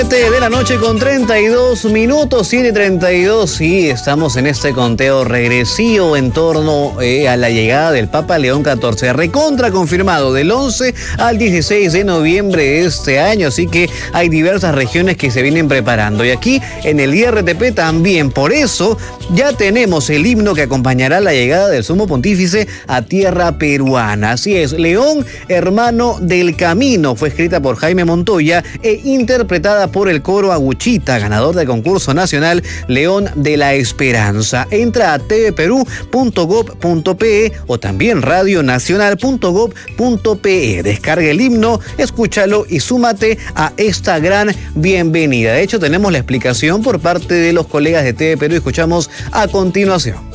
De la noche con 32 minutos, 7:32, y estamos en este conteo regresivo en torno a la llegada del Papa León XIV, recontra confirmado del 11 al 16 de noviembre de este año, así que hay diversas regiones que se vienen preparando, y aquí en el IRTP también. Por eso ya tenemos el himno que acompañará la llegada del Sumo Pontífice a tierra peruana. Así es, León, hermano del camino, fue escrita por Jaime Montoya e interpretada por el coro Aguchita, ganador del concurso nacional León de la Esperanza. Entra a tvperú.gov.pe o también radionacional.gov.pe. Descarga el himno, escúchalo y súmate a esta gran bienvenida. De hecho, tenemos la explicación por parte de los colegas de TV Perú y escuchamos a continuación.